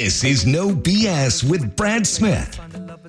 This is No BS with Brad Smith.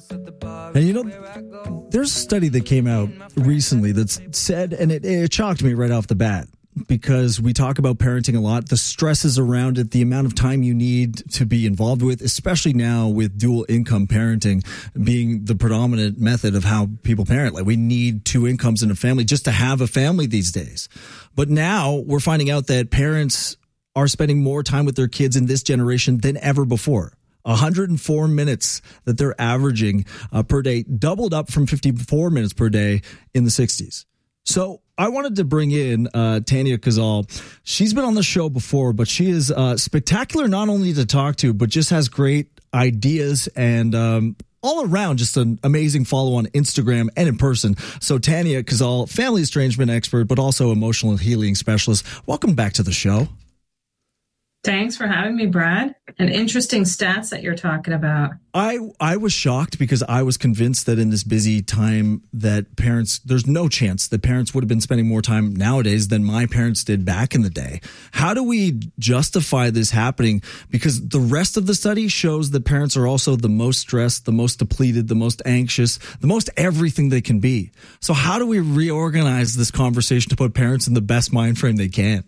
And there's a study that came out recently that said, and it shocked me right off the bat, because we talk about parenting a lot, the stresses around it, the amount of time you need to be involved with, especially now with dual income parenting being the predominant method of how people parent. Like, we need two incomes in a family just to have a family these days. But now we're finding out that parents are spending more time with their kids in this generation than ever before. 104 minutes that they're averaging per day, doubled up from 54 minutes per day in the 60s. So I wanted to bring in Tanya Kazal. She's been on the show before, but she is spectacular not only to talk to, but just has great ideas and all around just an amazing follow on Instagram and in person. So Tanya Kazal, family estrangement expert, but also emotional healing specialist. Welcome back to the show. Thanks for having me, Brad. And interesting stats that you're talking about. I was shocked because I was convinced that in this busy time that parents, there's no chance that parents would have been spending more time nowadays than my parents did back in the day. How do we justify this happening? Because the rest of the study shows that parents are also the most stressed, the most depleted, the most anxious, the most everything they can be. So how do we reorganize this conversation to put parents in the best mind frame they can?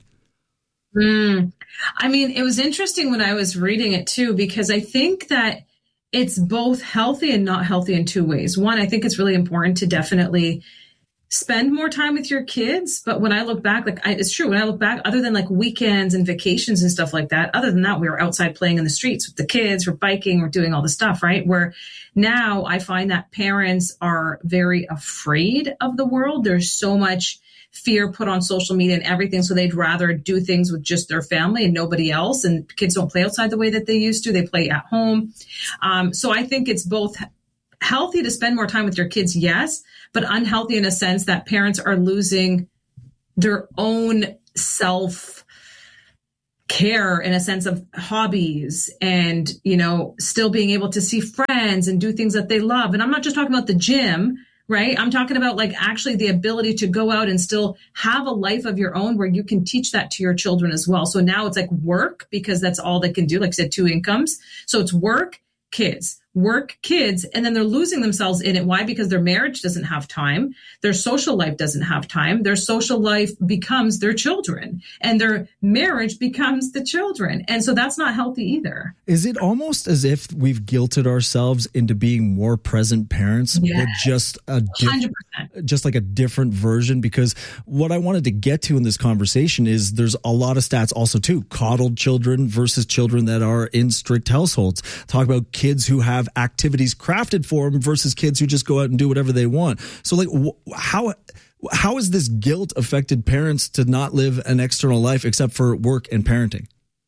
I mean, it was interesting when I was reading it too, because I think that it's both healthy and not healthy in two ways. One, I think it's really important to definitely spend more time with your kids. But when I look back, it's true. When I look back, other than like weekends and vacations and stuff like that, other than that, we were outside playing in the streets with the kids, we're biking, we're doing all the stuff, right? Where now I find that parents are very afraid of the world. There's so much fear put on social media and everything. So they'd rather do things with just their family and nobody else. And kids don't play outside the way that they used to. They play at home. So I think it's both healthy to spend more time with your kids, yes, but unhealthy in a sense that parents are losing their own self care in a sense of hobbies and, still being able to see friends and do things that they love. And I'm not just talking about the gym, right? I'm talking about like actually the ability to go out and still have a life of your own where you can teach that to your children as well. So now it's like work because that's all they can do. Like I said, two incomes. So it's work, kids, and then they're losing themselves in it. Why? Because their marriage doesn't have time. Their social life doesn't have time. Their social life becomes their children and their marriage becomes the children. And so that's not healthy either. Is it almost as if we've guilted ourselves into being more present parents, but just 100%. Just like a different version? Because what I wanted to get to in this conversation is there's a lot of stats also too, coddled children versus children that are in strict households. Talk about kids who have activities crafted for them versus kids who just go out and do whatever they want. So like how has this guilt affected parents to not live an external life except for work and parenting?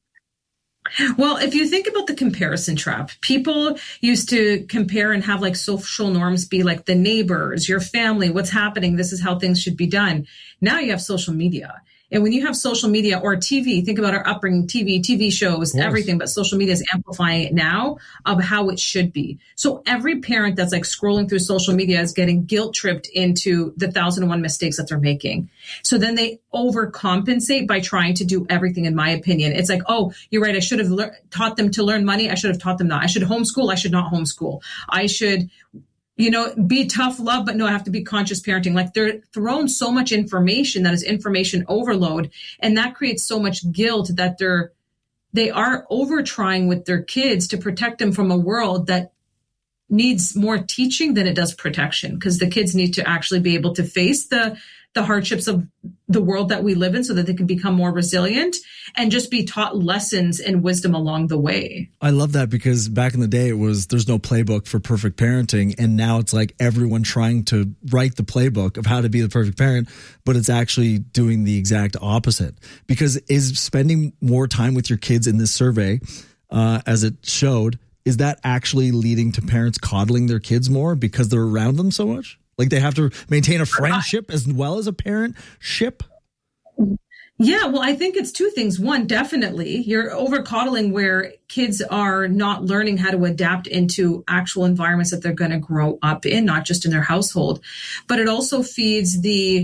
Well, if you think about the comparison trap, people used to compare and have like social norms be like the neighbors, your family, what's happening. This is how things should be done. Now you have social media. And when you have social media or TV, think about our upbringing, TV shows, everything, but social media is amplifying it now of how it should be. So every parent that's like scrolling through social media is getting guilt tripped into the 1,001 mistakes that they're making. So then they overcompensate by trying to do everything, in my opinion. It's like, oh, you're right. I should have taught them to learn money. I should have taught them that. I should homeschool. I should not homeschool. I should be tough love, but no, I have to be conscious parenting. Like they're thrown so much information that is information overload. And that creates so much guilt that they are over trying with their kids to protect them from a world that needs more teaching than it does protection. Because the kids need to actually be able to face the hardships of the world that we live in so that they can become more resilient and just be taught lessons and wisdom along the way. I love that because back in the day there's no playbook for perfect parenting. And now it's like everyone trying to write the playbook of how to be the perfect parent, but it's actually doing the exact opposite. Because is spending more time with your kids in this survey, as it showed, is that actually leading to parents coddling their kids more because they're around them so much? Like they have to maintain a friendship as well as a parentship? Yeah, well, I think it's two things. One, definitely, you're over coddling where kids are not learning how to adapt into actual environments that they're going to grow up in, not just in their household. But it also feeds the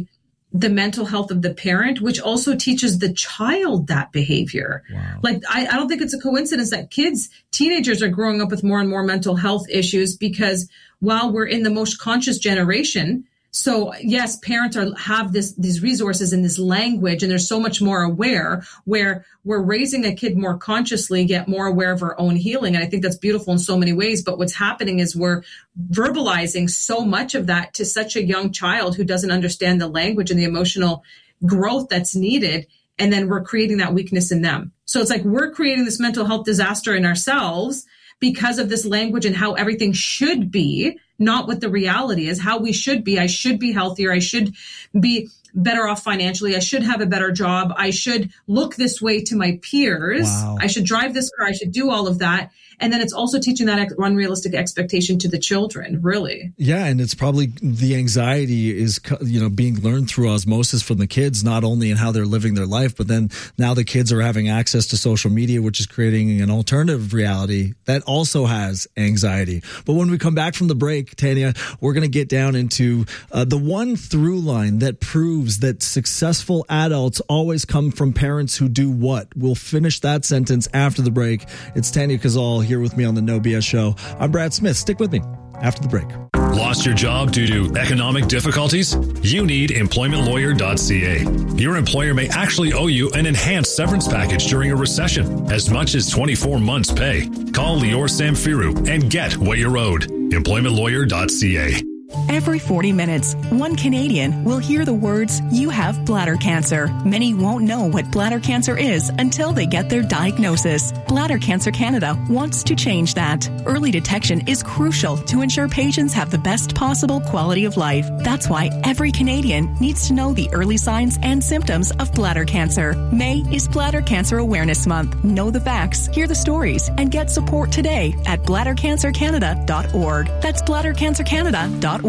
the mental health of the parent, which also teaches the child that behavior. Wow. Like, I don't think it's a coincidence that teenagers are growing up with more and more mental health issues, because while we're in the most conscious generation, so yes, parents have these resources and this language, and they're so much more aware, where we're raising a kid more consciously, get more aware of our own healing. And I think that's beautiful in so many ways. But what's happening is we're verbalizing so much of that to such a young child who doesn't understand the language and the emotional growth that's needed. And then we're creating that weakness in them. So it's like we're creating this mental health disaster in ourselves because of this language and how everything should be, not what the reality is, how we should be. I should be healthier. I should be better off financially. I should have a better job. I should look this way to my peers. Wow. I should drive this car. I should do all of that. And then it's also teaching that unrealistic expectation to the children, really. Yeah, and it's probably the anxiety is, being learned through osmosis from the kids, not only in how they're living their life, but then now the kids are having access to social media, which is creating an alternative reality that also has anxiety. But when we come back from the break, Tanya, we're going to get down into the one through line that proves that successful adults always come from parents who do what? We'll finish that sentence after the break. It's Tanya Kazal here with me on the No BS Show. I'm Brad Smith. Stick with me after the break. Lost your job due to economic difficulties? You need employmentlawyer.ca. Your employer may actually owe you an enhanced severance package during a recession, as much as 24 months' pay. Call Lior Samfiru and get what you're owed. Employmentlawyer.ca. Every 40 minutes, one Canadian will hear the words, "You have bladder cancer." Many won't know what bladder cancer is until they get their diagnosis. Bladder Cancer Canada wants to change that. Early detection is crucial to ensure patients have the best possible quality of life. That's why every Canadian needs to know the early signs and symptoms of bladder cancer. May is Bladder Cancer Awareness Month. Know the facts, hear the stories, and get support today at bladdercancercanada.org. That's bladdercancercanada.org.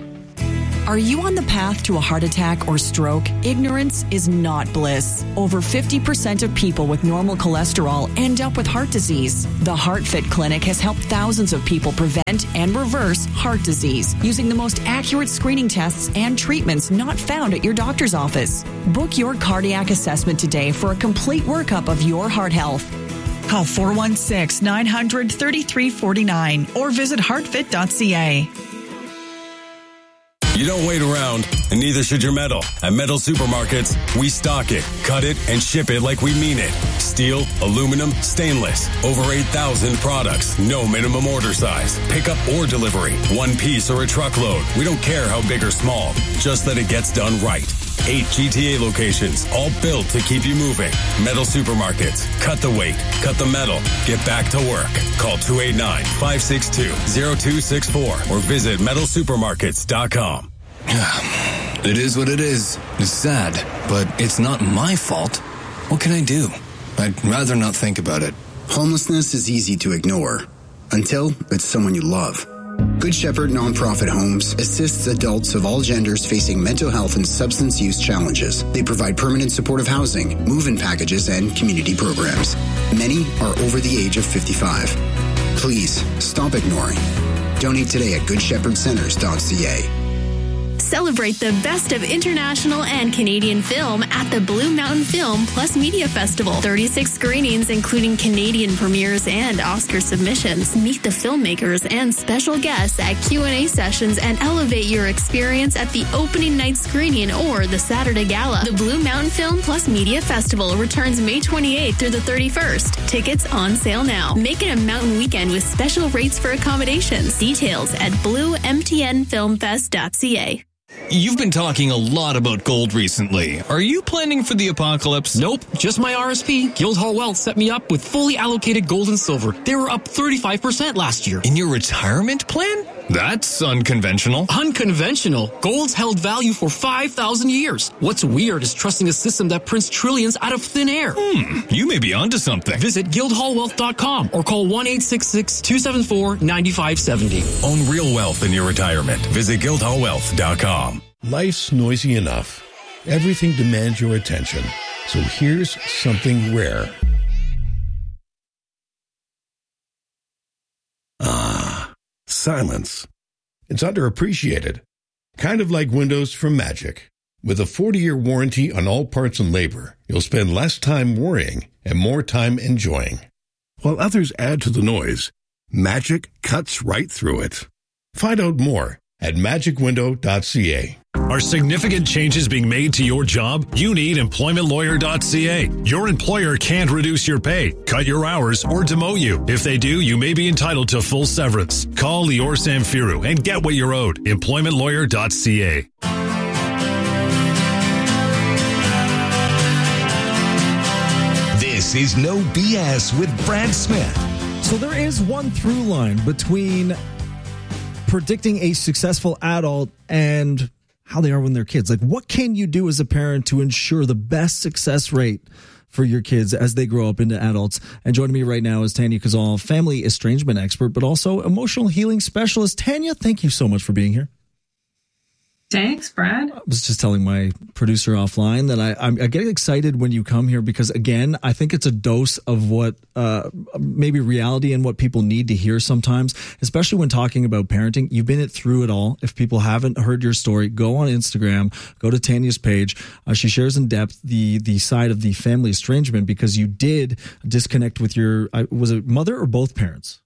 Are you on the path to a heart attack or stroke? Ignorance is not bliss. Over 50% of people with normal cholesterol end up with heart disease. The HeartFit Clinic has helped thousands of people prevent and reverse heart disease using the most accurate screening tests and treatments not found at your doctor's office. Book your cardiac assessment today for a complete workup of your heart health. Call 416-900-3349 or visit heartfit.ca. You don't wait around, and neither should your metal. At Metal Supermarkets, we stock it, cut it, and ship it like we mean it. Steel, aluminum, stainless. Over 8,000 products. No minimum order size. Pickup or delivery. One piece or a truckload. We don't care how big or small. Just that it gets done right. 8 GTA locations, all built to keep you moving. Metal Supermarkets. Cut the weight. Cut the metal. Get back to work. Call 289-562-0264 or visit metalsupermarkets.com. It is what it is. It's sad, but it's not my fault. What can I do? I'd rather not think about it. Homelessness is easy to ignore until it's someone you love. Good Shepherd Nonprofit Homes assists adults of all genders facing mental health and substance use challenges. They provide permanent supportive housing, move-in packages, and community programs. Many are over the age of 55. Please stop ignoring. Donate today at goodshepherdcenters.ca. Celebrate the best of international and Canadian film at the Blue Mountain Film Plus Media Festival. 36 screenings, including Canadian premieres and Oscar submissions. Meet the filmmakers and special guests at Q&A sessions and elevate your experience at the opening night screening or the Saturday Gala. The Blue Mountain Film Plus Media Festival returns May 28th through the 31st. Tickets on sale now. Make it a mountain weekend with special rates for accommodations. Details at bluemtnfilmfest.ca. You've been talking a lot about gold recently. Are you planning for the apocalypse? Nope, just my RSP. Guildhall Wealth set me up with fully allocated gold and silver. They were up 35% last year. In your retirement plan? That's unconventional. Unconventional? Gold's held value for 5,000 years. What's weird is trusting a system that prints trillions out of thin air. You may be onto something. Visit guildhallwealth.com or call 1-866-274-9570. Own real wealth in your retirement. Visit guildhallwealth.com. Life's noisy enough. Everything demands your attention. So here's something rare. Silence. It's underappreciated. Kind of like windows from Magic. With a 40-year warranty on all parts and labor, you'll spend less time worrying and more time enjoying. While others add to the noise, Magic cuts right through it. Find out more at magicwindow.ca. Are significant changes being made to your job? You need employmentlawyer.ca. Your employer can't reduce your pay, cut your hours, or demote you. If they do, you may be entitled to full severance. Call Lior Samfiru and get what you're owed. Employmentlawyer.ca. This is No BS with Brad Smith. So there is one through line between predicting a successful adult and how they are when they're kids. Like, what can you do as a parent to ensure the best success rate for your kids as they grow up into adults? And joining me right now is Tanya Kazal, family estrangement expert, but also emotional healing specialist. Tanya, thank you so much for being here. Thanks, Brad. I was just telling my producer offline that I get excited when you come here because, again, I think it's a dose of what maybe reality and what people need to hear sometimes, especially when talking about parenting. You've been through it all. If people haven't heard your story, go on Instagram, go to Tanya's page. She shares in depth the side of the family estrangement because you did disconnect with your, was it mother or both parents?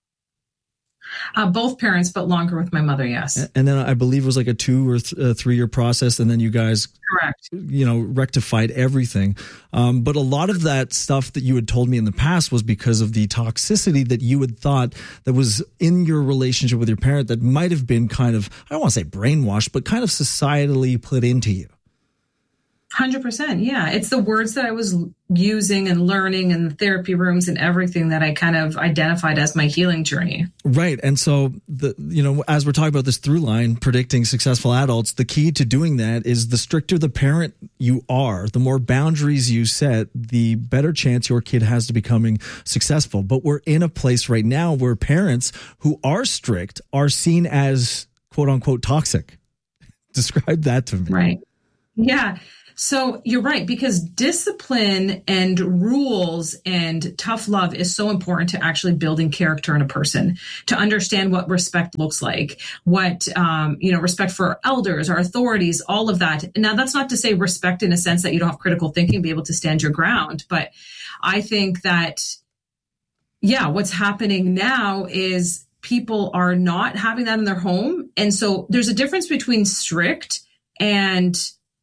Both parents, but longer with my mother, yes. And then I believe it was like a 2 or 3 year process, and then you guys, correct, rectified everything. But a lot of that stuff that you had told me in the past was because of the toxicity that you had thought that was in your relationship with your parent that might have been kind of, I don't want to say brainwashed, but kind of societally put into you. 100%. Yeah. It's the words that I was using and learning in the therapy rooms and everything that I kind of identified as my healing journey. Right. And so, as we're talking about this through line, predicting successful adults, the key to doing that is the stricter the parent you are, the more boundaries you set, the better chance your kid has to becoming successful. But we're in a place right now where parents who are strict are seen as quote unquote toxic. Describe that to me. Right. Yeah. So you're right, because discipline and rules and tough love is so important to actually building character in a person, to understand what respect looks like, what, respect for our elders, our authorities, all of that. Now, that's not to say respect in a sense that you don't have critical thinking, be able to stand your ground. But I think that, what's happening now is people are not having that in their home. And so there's a difference between strict and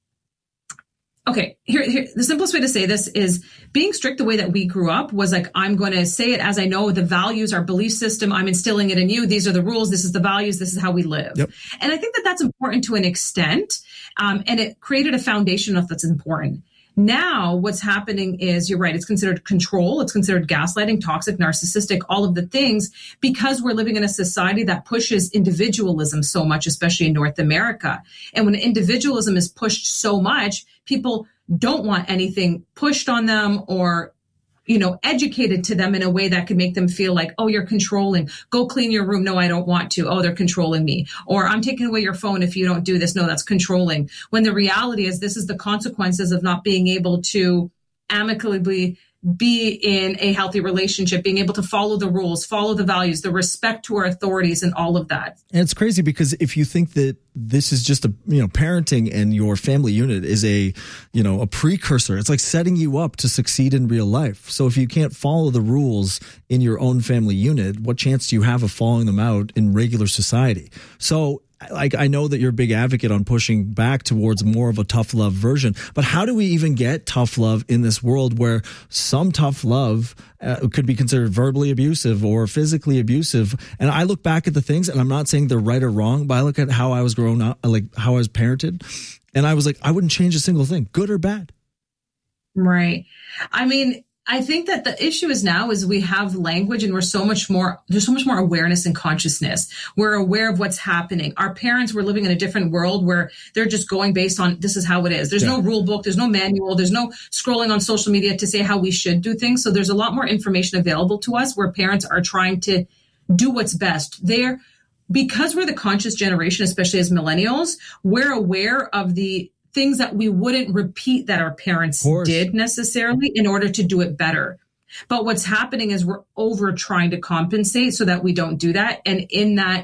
okay, here, the simplest way to say this is being strict the way that we grew up was like, I'm going to say it as I know the values, our belief system, I'm instilling it in you. These are the rules. This is the values. This is how we live. Yep. And I think that that's important to an extent. And it created a foundation of that's important. Now, what's happening is, you're right, it's considered control. It's considered gaslighting, toxic, narcissistic, all of the things, because we're living in a society that pushes individualism so much, especially in North America. And when individualism is pushed so much, people don't want anything pushed on them or, educated to them in a way that could make them feel like, oh, you're controlling. Go clean your room. No, I don't want to. Oh, they're controlling me. Or I'm taking away your phone if you don't do this. No, that's controlling. When the reality is this is the consequences of not being able to amicably be in a healthy relationship, being able to follow the rules, follow the values, the respect to our authorities and all of that. And it's crazy because if you think that this is just parenting and your family unit is a precursor, it's like setting you up to succeed in real life. So if you can't follow the rules in your own family unit, what chance do you have of following them out in regular society? So I know that you're a big advocate on pushing back towards more of a tough love version, but how do we even get tough love in this world where some tough love could be considered verbally abusive or physically abusive? And I look back at the things, and I'm not saying they're right or wrong, but I look at how I was grown up, like how I was parented, and I was like, I wouldn't change a single thing, good or bad. Right. I mean, I think that the issue is now is we have language and there's so much more awareness and consciousness. We're aware of what's happening. Our parents were living in a different world where they're just going based on this is how it is. There's no rule book. There's no manual. There's no scrolling on social media to say how we should do things. So there's a lot more information available to us where parents are trying to do what's best. Because we're the conscious generation, especially as millennials, we're aware of the things that we wouldn't repeat that our parents did necessarily in order to do it better. But what's happening is we're over trying to compensate so that we don't do that. And in that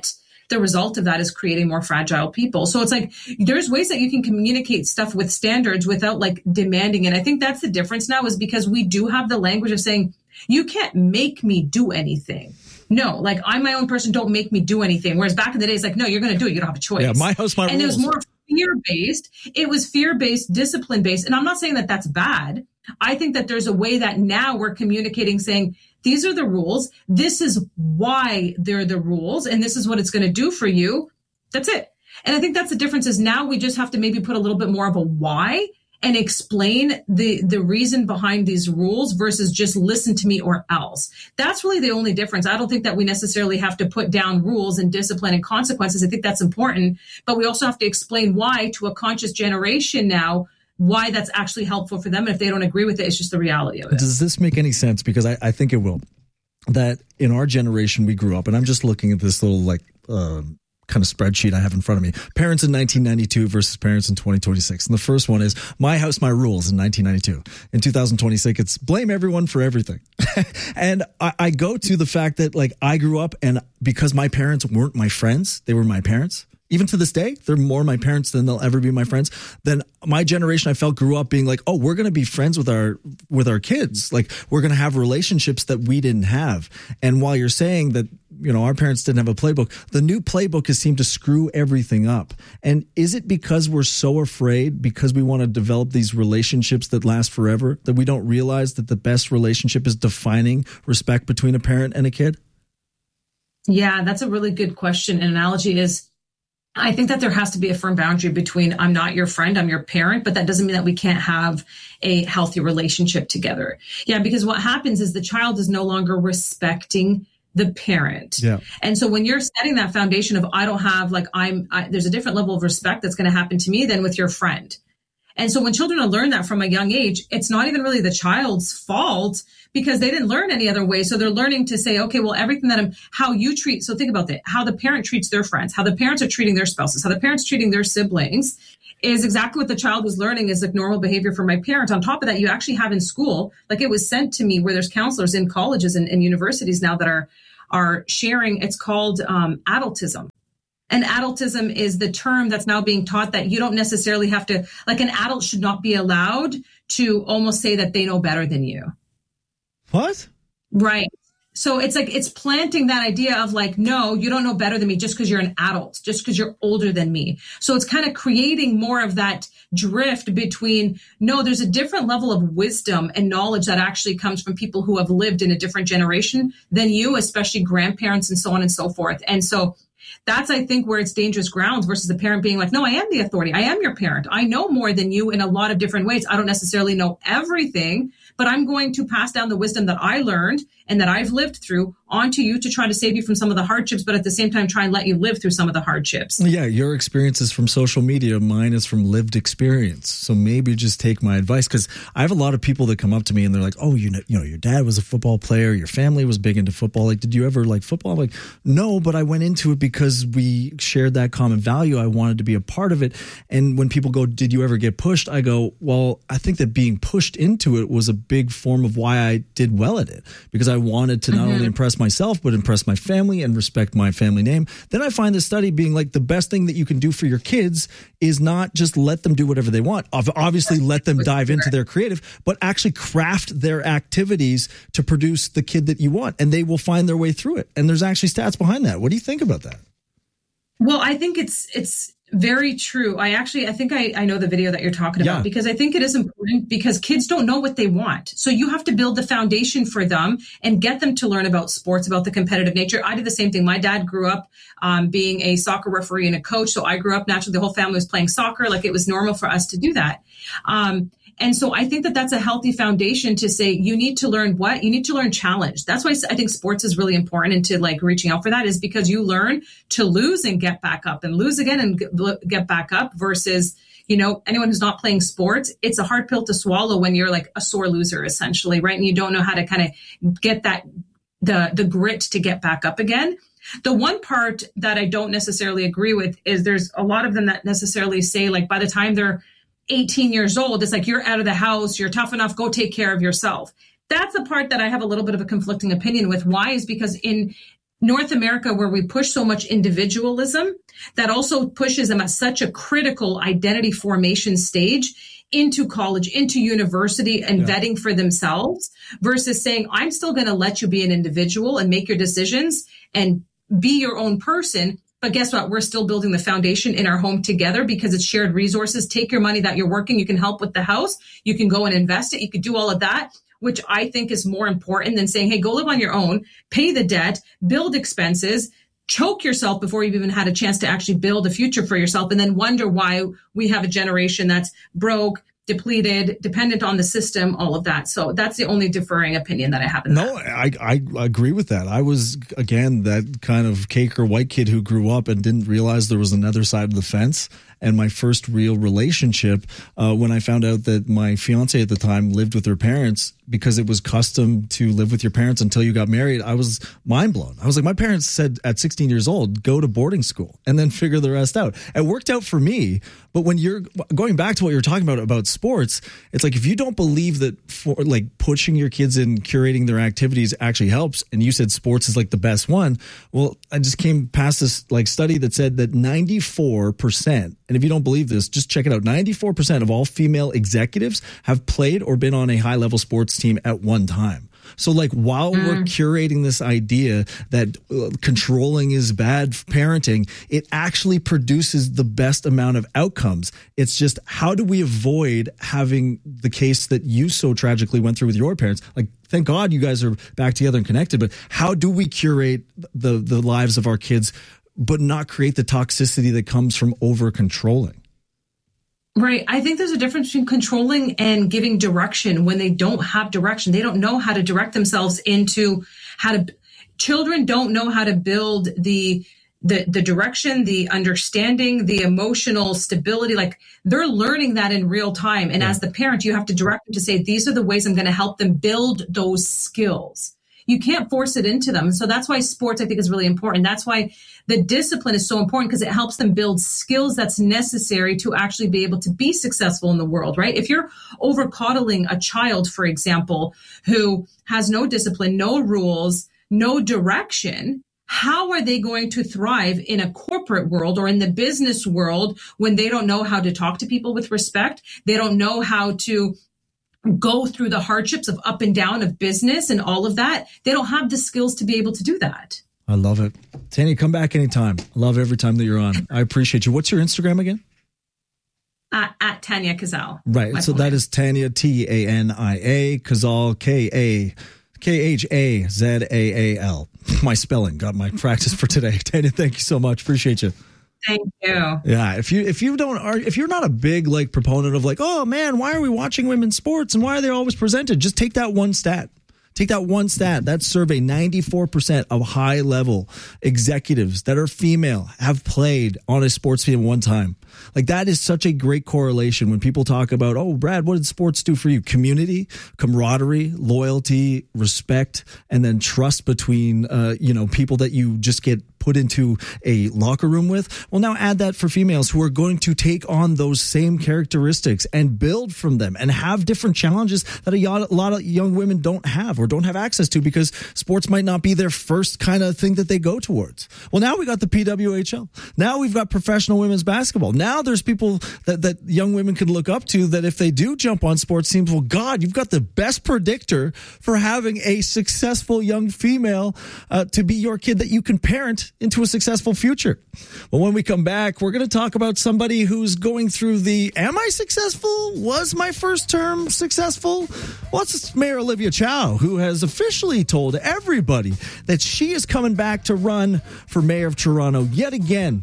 the result of that is creating more fragile people. So it's like, there's ways that you can communicate stuff with standards without like demanding it. I think that's the difference now, is because we do have the language of saying, you can't make me do anything. No, like, I'm my own person, don't make me do anything. Whereas back in the day, it's like, no, you're going to do it. You don't have a choice. Yeah, my house, my rules. And it was more fear-based. It was fear-based, discipline-based. And I'm not saying that that's bad. I think that there's a way that now we're communicating, saying, these are the rules. This is why they're the rules. And this is what it's going to do for you. That's it. And I think that's the difference, is now we just have to maybe put a little bit more of a why and explain the reason behind these rules versus just listen to me or else. That's really the only difference. I don't think that we necessarily have to put down rules and discipline and consequences. I think that's important, but we also have to explain why to a conscious generation now, why that's actually helpful for them. And if they don't agree with it, it's just the reality of it. Does this make any sense? Because I think it will. That in our generation, we grew up, and I'm just looking at this little kind of spreadsheet I have in front of me. Parents in 1992 versus parents in 2026. And the first one is my house, my rules in 1992. In 2026, it's blame everyone for everything. And I go to the fact that, like, I grew up, and because my parents weren't my friends, they were my parents. Even to this day, they're more my parents than they'll ever be my friends. Then my generation, I felt, grew up being like, oh, we're going to be friends with our kids. Like, we're going to have relationships that we didn't have. And while you're saying that, you know, our parents didn't have a playbook, the new playbook has seemed to screw everything up. And is it because we're so afraid, because we want to develop these relationships that last forever, that we don't realize that the best relationship is defining respect between a parent and a kid? Yeah, that's a really good question. An analogy is, I think that there has to be a firm boundary between, I'm not your friend, I'm your parent, but that doesn't mean that we can't have a healthy relationship together. Yeah, because what happens is the child is no longer respecting the parent. Yeah. And so when you're setting that foundation of, I don't have, like, there's a different level of respect that's going to happen to me than with your friend. And so when children are learned that from a young age, it's not even really the child's fault, because they didn't learn any other way. So they're learning to say, okay, well, everything that how you treat. So think about that, how the parent treats their friends, how the parents are treating their spouses, how the parents treating their siblings is exactly what the child was learning is like normal behavior from my parent. On top of that, you actually have in school, like, it was sent to me where there's counselors in colleges and universities now that are sharing. It's called adultism. And adultism is the term that's now being taught, that you don't necessarily have to, like, an adult should not be allowed to almost say that they know better than you. What? Right. So it's like, it's planting that idea of like, no, you don't know better than me just because you're an adult, just because you're older than me. So it's kind of creating more of that drift between, no, there's a different level of wisdom and knowledge that actually comes from people who have lived in a different generation than you, especially grandparents and so on and so forth. And so that's, I think, where it's dangerous grounds versus the parent being like, no, I am the authority. I am your parent. I know more than you in a lot of different ways. I don't necessarily know everything, but I'm going to pass down the wisdom that I learned and that I've lived through onto you to try to save you from some of the hardships, but at the same time, try and let you live through some of the hardships. Yeah, your experience is from social media. Mine is from lived experience. So maybe just take my advice, because I have a lot of people that come up to me and they're like, oh, you know, your dad was a football player. Your family was big into football. Like, did you ever like football? I'm like, no, but I went into it because we shared that common value. I wanted to be a part of it. And when people go, did you ever get pushed? I go, well, I think that being pushed into it was a big form of why I did well at it, because I wanted to not only impress myself, but impress my family and respect my family name. Then I find this study being like, the best thing that you can do for your kids is not just let them do whatever they want. Obviously, let them dive into their creative, but actually craft their activities to produce the kid that you want, and they will find their way through it. And there's actually stats behind that. What do you think about that? Well, I think it's very true. I think I know the video that you're talking about, because I think it is important, because kids don't know what they want. So you have to build the foundation for them and get them to learn about sports, about the competitive nature. I did the same thing. My dad grew up being a soccer referee and a coach. So I grew up naturally, the whole family was playing soccer. Like, it was normal for us to do that. And so I think that that's a healthy foundation to say, you need to learn what? You need to learn challenge. That's why I think sports is really important, and to like reaching out for that is because you learn to lose and get back up, and lose again and get back up, versus, you know, anyone who's not playing sports, it's a hard pill to swallow when you're like a sore loser, essentially, right? And you don't know how to kind of get that, the grit to get back up again. The one part that I don't necessarily agree with is there's a lot of them that necessarily say, like, by the time they're 18 years old, it's like, you're out of the house, you're tough enough, go take care of yourself. That's the part that I have a little bit of a conflicting opinion with. Why? Is because in North America, where we push so much individualism, that also pushes them at such a critical identity formation stage into college, into university, and vetting for themselves, versus saying, I'm still going to let you be an individual and make your decisions and be your own person. But guess what? We're still building the foundation in our home together because it's shared resources. Take your money that you're working. You can help with the house. You can go and invest it. You could do all of that, which I think is more important than saying, hey, go live on your own, pay the debt, build expenses, choke yourself before you've even had a chance to actually build a future for yourself, and then wonder why we have a generation that's broke, depleted, dependent on the system, all of that. So that's the only differing opinion that I have in that. No, I agree with that. I was, again, that kind of cake or white kid who grew up and didn't realize there was another side of the fence. And my first real relationship, when I found out that my fiance at the time lived with her parents, because it was custom to live with your parents until you got married, I was mind blown. I was like, my parents said at 16 years old, go to boarding school and then figure the rest out. It worked out for me. But when you're going back to what you're talking about sports, it's like, if you don't believe that for like pushing your kids in, curating their activities actually helps, and you said sports is like the best one. Well, I just came past this like study that said that 94%, and if you don't believe this, just check it out, 94% of all female executives have played or been on a high level sports team at one time. So like, while we're curating this idea that controlling is bad parenting, it actually produces the best amount of outcomes. It's just, how do we avoid having the case that you so tragically went through with your parents? Like, thank God you guys are back together and connected, but how do we curate the lives of our kids, but not create the toxicity that comes from over controlling? Right. I think there's a difference between controlling and giving direction. When they don't have direction, they don't know how to direct themselves into children don't know how to build the direction, the understanding, the emotional stability. Like, they're learning that in real time. And as the parent, you have to direct them to say, these are the ways I'm going to help them build those skills. You can't force it into them. So that's why sports, I think, is really important. That's why the discipline is so important, because it helps them build skills that's necessary to actually be able to be successful in the world, right? If you're over coddling a child, for example, who has no discipline, no rules, no direction, how are they going to thrive in a corporate world or in the business world when they don't know how to talk to people with respect? They don't know how to go through the hardships of up and down of business and all of that. They don't have the skills to be able to do that. I love it. Tanya, come back anytime. I love every time that you're on. I appreciate you. What's your Instagram again? At Tanya Kazaal. Right. So that is Tanya, Tania, Kazaal, Khazaal. My spelling got my practice for today. Tanya, thank you so much. Appreciate you. Thank you. Yeah, if you're not a big like proponent of like, oh man, why are we watching women's sports and why are they always presented? Just take that one stat. Take that one stat. That survey, 94% of high level executives that are female have played on a sports team one time. Like, that is such a great correlation when people talk about, oh, Brad, what did sports do for you? Community, camaraderie, loyalty, respect, and then trust between, people that you just get put into a locker room with. Well, now add that for females who are going to take on those same characteristics and build from them and have different challenges that a lot of young women don't have or don't have access to, because sports might not be their first kind of thing that they go towards. Well, now we got the PWHL. Now we've got professional women's basketball. Now there's people that young women can look up to, that if they do jump on sports teams, well, God, you've got the best predictor for having a successful young female to be your kid that you can parent into a successful future. Well, when we come back, we're going to talk about somebody who's going through am I successful? Was my first term successful? Well, it's Mayor Olivia Chow, who has officially told everybody that she is coming back to run for mayor of Toronto yet again.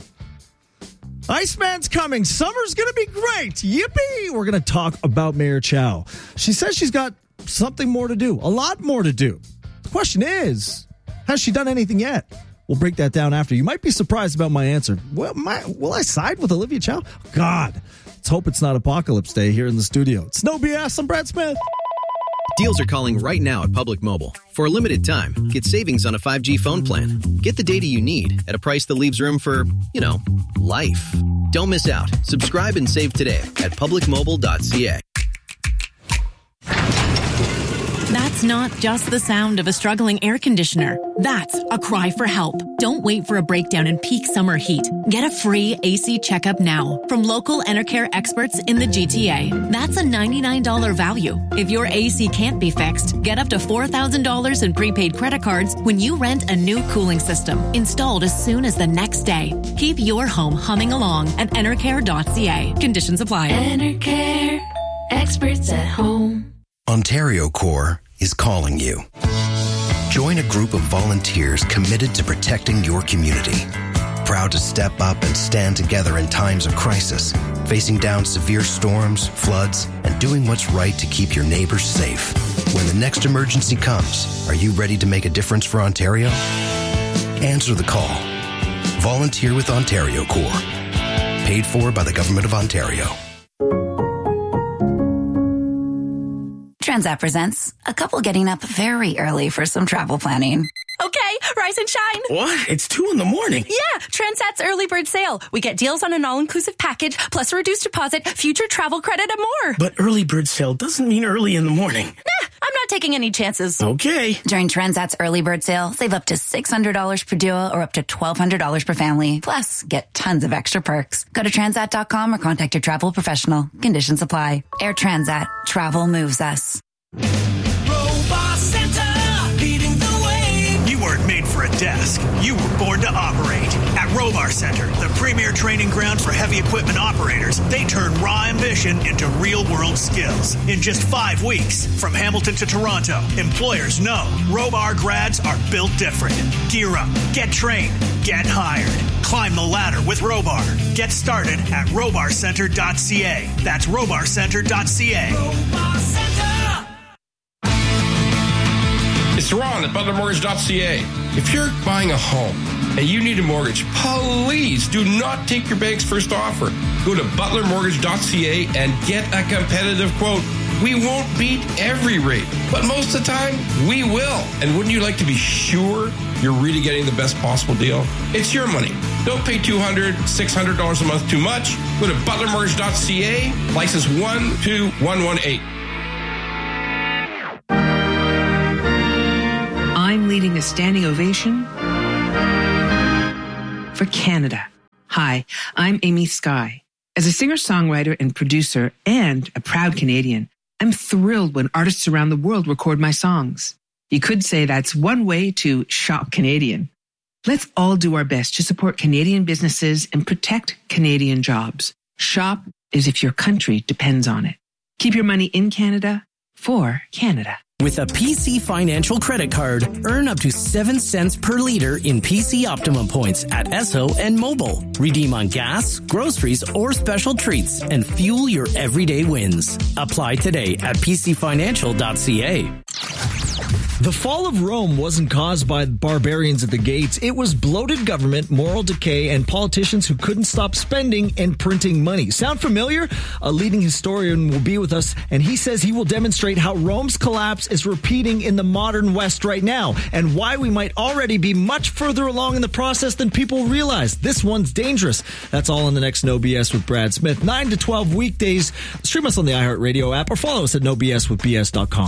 Iceman's coming. Summer's going to be great. Yippee! We're going to talk about Mayor Chow. She says she's got something more to do, a lot more to do. The question is, has she done anything yet? We'll break that down after. You might be surprised about my answer. Will I side with Olivia Chow? God, let's hope it's not Apocalypse Day here in the studio. It's No BS. I'm Brad Smith. Deals are calling right now at Public Mobile. For a limited time, get savings on a 5G phone plan. Get the data you need at a price that leaves room for, life. Don't miss out. Subscribe and save today at publicmobile.ca. That's not just the sound of a struggling air conditioner. That's a cry for help. Don't wait for a breakdown in peak summer heat. Get a free AC checkup now from local Enercare experts in the GTA. That's a $99 value. If your AC can't be fixed, get up to $4,000 in prepaid credit cards when you rent a new cooling system installed as soon as the next day. Keep your home humming along at enercare.ca. Conditions apply. Enercare, experts at home. Ontario Corps is calling you. Join a group of volunteers committed to protecting your community. Proud to step up and stand together in times of crisis, facing down severe storms, floods, and doing what's right to keep your neighbors safe. When the next emergency comes, are you ready to make a difference for Ontario? Answer the call. Volunteer with Ontario Corps. Paid for by the Government of Ontario. Transat presents a couple getting up very early for some travel planning. Okay, rise and shine. What? It's 2 a.m. Yeah, Transat's early bird sale. We get deals on an all-inclusive package, plus a reduced deposit, future travel credit, and more. But early bird sale doesn't mean early in the morning. Nah, I'm not taking any chances. Okay. During Transat's early bird sale, save up to $600 per duo or up to $1,200 per family. Plus, get tons of extra perks. Go to Transat.com or contact your travel professional. Conditions apply. Air Transat. Travel moves us. Robot Center, leading the way. You weren't made for a desk. You were born to operate. At Robar Center, the premier training ground for heavy equipment operators, they turn raw ambition into real-world skills. In just 5 weeks, from Hamilton to Toronto, employers know Robar grads are built different. Gear up, get trained, get hired. Climb the ladder with Robar. Get started at robarcenter.ca. That's robarcenter.ca. Robar Center! It's Ron at butlermortgage.ca. If you're buying a home and you need a mortgage, please do not take your bank's first offer. Go to butlermortgage.ca and get a competitive quote. We won't beat every rate, but most of the time, we will. And wouldn't you like to be sure you're really getting the best possible deal? It's your money. Don't pay $200, $600 a month too much. Go to butlermortgage.ca, license 12118. I'm leading a standing ovation for Canada. Hi, I'm Amy Skye. As a singer-songwriter and producer and a proud Canadian, I'm thrilled when artists around the world record my songs. You could say that's one way to shop Canadian. Let's all do our best to support Canadian businesses and protect Canadian jobs. Shop as if your country depends on it. Keep your money in Canada for Canada. With a PC Financial credit card, earn up to 7 cents per liter in PC Optimum points at Esso and Mobile. Redeem on gas, groceries, or special treats and fuel your everyday wins. Apply today at pcfinancial.ca. The fall of Rome wasn't caused by barbarians at the gates. It was bloated government, moral decay, and politicians who couldn't stop spending and printing money. Sound familiar? A leading historian will be with us, and he says he will demonstrate how Rome's collapse is repeating in the modern West right now, and why we might already be much further along in the process than people realize. This one's dangerous. That's all in the next No BS with Brad Smith. 9 to 12 weekdays. Stream us on the iHeartRadio app or follow us at nobswithbs.com.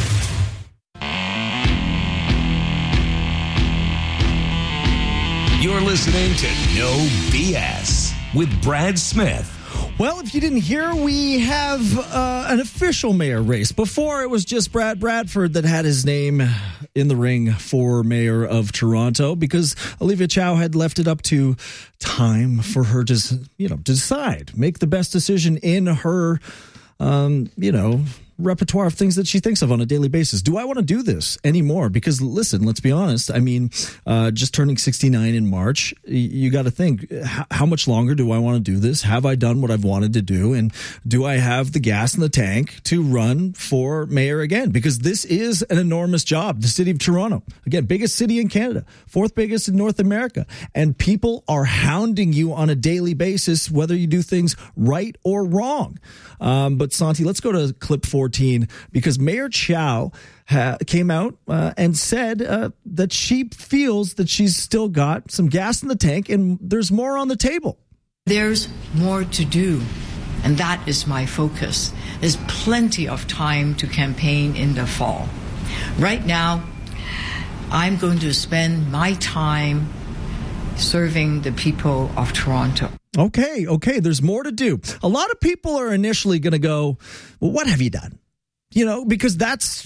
You're listening to No BS with Brad Smith. Well, if you didn't hear, we have an official mayor race. Before, it was just Brad Bradford that had his name in the ring for mayor of Toronto because Olivia Chow had left it up to time for her to, decide, make the best decision in her, repertoire of things that she thinks of on a daily basis. Do I want to do this anymore? Because listen, let's be honest. I mean, just turning 69 in March, you got to think, how much longer do I want to do this? Have I done what I've wanted to do? And do I have the gas in the tank to run for mayor again? Because this is an enormous job. The city of Toronto, again, biggest city in Canada, 4th biggest in North America. And people are hounding you on a daily basis, whether you do things right or wrong. But Santi, let's go to clip 14 because Mayor Chow came out and said that she feels that she's still got some gas in the tank and there's more on the table. There's more to do, and that is my focus. There's plenty of time to campaign in the fall. Right now, I'm going to spend my time serving the people of Toronto. Okay. There's more to do. A lot of people are initially going to go, well, what have you done? Because that's...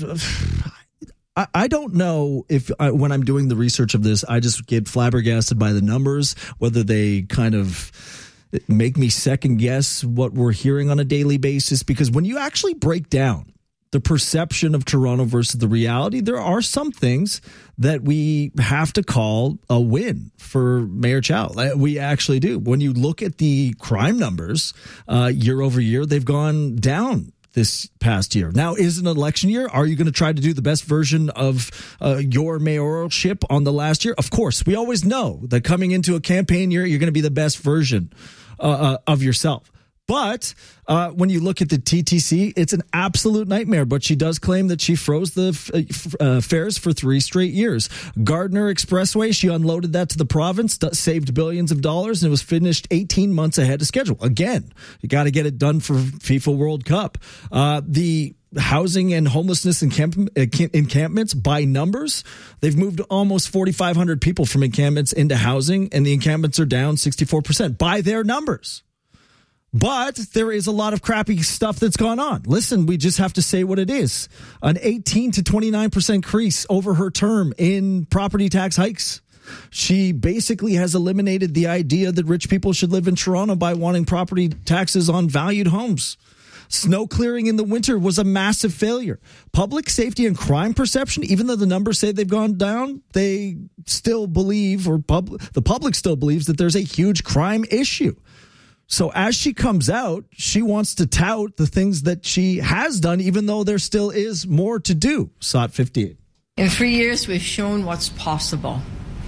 I don't know if when I'm doing the research of this, I just get flabbergasted by the numbers, whether they kind of make me second guess what we're hearing on a daily basis. Because when you actually break down the perception of Toronto versus the reality, there are some things that we have to call a win for Mayor Chow. We actually do. When you look at the crime numbers year over year, they've gone down this past year. Now, is an election year. Are you going to try to do the best version of your mayoralship on the last year? Of course. We always know that coming into a campaign year, you're going to be the best version of yourself. But when you look at the TTC, it's an absolute nightmare. But she does claim that she froze the fares for 3 straight years. Gardner Expressway, she unloaded that to the province, saved billions of dollars, and it was finished 18 months ahead of schedule. Again, you got to get it done for FIFA World Cup. The housing and homelessness encampments, by numbers, they've moved almost 4,500 people from encampments into housing, and the encampments are down 64% by their numbers. But there is a lot of crappy stuff that's gone on. Listen, we just have to say what it is. An 18 to 29% increase over her term in property tax hikes. She basically has eliminated the idea that rich people should live in Toronto by wanting property taxes on valued homes. Snow clearing in the winter was a massive failure. Public safety and crime perception, even though the numbers say they've gone down, they still believe, or the public still believes, that there's a huge crime issue. So as she comes out, she wants to tout the things that she has done, even though there still is more to do. SOT 58. In 3 years, we've shown what's possible.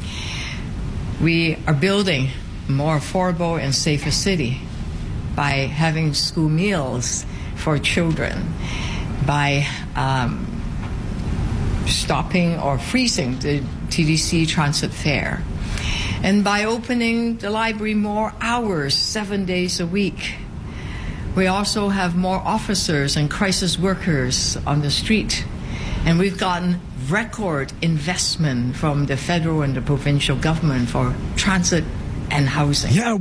We are building a more affordable and safer city by having school meals for children, by stopping or freezing the TTC transit fare, and by opening the library more hours, 7 days a week. We also have more officers and crisis workers on the street. And we've gotten record investment from the federal and the provincial government for transit and housing. Yeah.